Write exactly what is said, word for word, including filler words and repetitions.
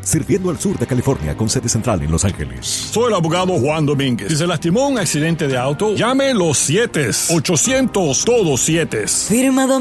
sirviendo al sur de California con sede central en Los Ángeles. Soy el abogado Juan Domínguez. Si se lastimó en un accidente de auto, llame los siete, ochocientos, todos siete. Firma